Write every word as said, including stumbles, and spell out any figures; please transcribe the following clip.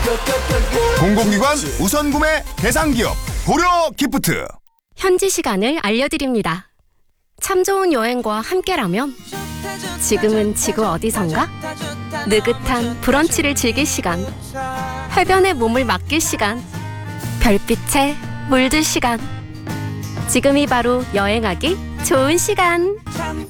공공기관 우선 구매 대상기업 고려 기프트. 현지 시간을 알려드립니다. 참 좋은 여행과 함께라면 지금은 지구 어디선가? 느긋한 브런치를 즐길 시간, 해변에 몸을 맡길 시간, 별빛에 물들 시간. 지금이 바로 여행하기 좋은 시간.